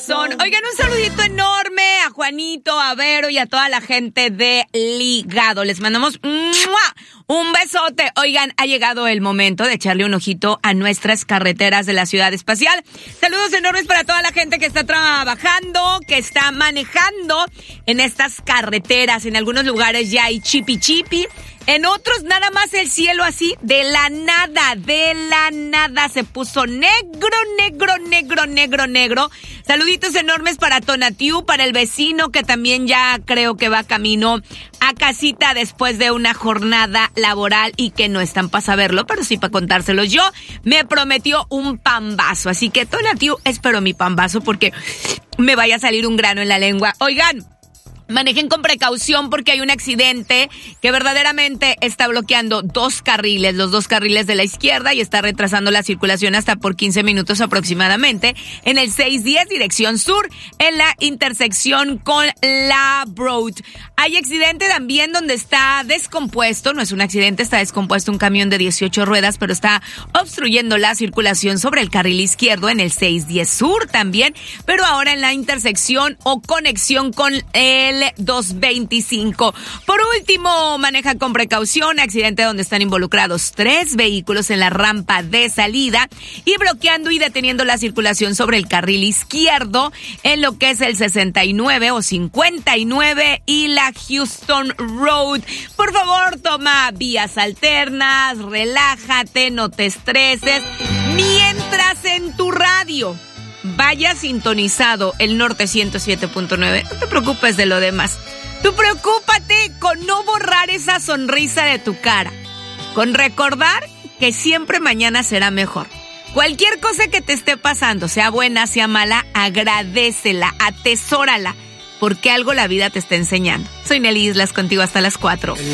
Oigan, un saludito enorme a Juanito, a Vero y a toda la gente de Ligado. Les mandamos un besote. Oigan, ha llegado el momento de echarle un ojito a nuestras carreteras de la Ciudad Espacial. Saludos enormes para toda la gente que está trabajando, que está manejando en estas carreteras. En algunos lugares ya hay chipi chipi. En otros nada más el cielo así, de la nada se puso negro. Saluditos enormes para Tonatiu, para el vecino que también ya creo que va camino a casita después de una jornada laboral y que no están para saberlo, pero sí para contárselos yo. Me prometió un pambazo, así que Tonatiu, espero mi pambazo porque me vaya a salir un grano en la lengua. Oigan, manejen con precaución porque hay un accidente que verdaderamente está bloqueando los dos carriles de la izquierda y está retrasando la circulación hasta por 15 minutos aproximadamente en el 610 dirección sur en la intersección con la Broad. Hay accidente también donde está descompuesto, no es un accidente, está descompuesto un camión de 18 ruedas, pero está obstruyendo la circulación sobre el carril izquierdo en el 610 sur también, pero ahora en la intersección o conexión con el 225. Por último, maneja con precaución, accidente donde están involucrados 3 vehículos en la rampa de salida y bloqueando y deteniendo la circulación sobre el carril izquierdo en lo que es el 69 o 59 y la Houston Road. Por favor, toma vías alternas, relájate, no te estreses, mientras en tu radio vaya sintonizado el Norte 107.9. No te preocupes de lo demás. Tú preocúpate con no borrar esa sonrisa de tu cara, con recordar que siempre mañana será mejor. Cualquier cosa que te esté pasando, sea buena, sea mala, agradécela, atesórala, porque algo la vida te está enseñando. Soy Nelly Islas, contigo hasta las 4.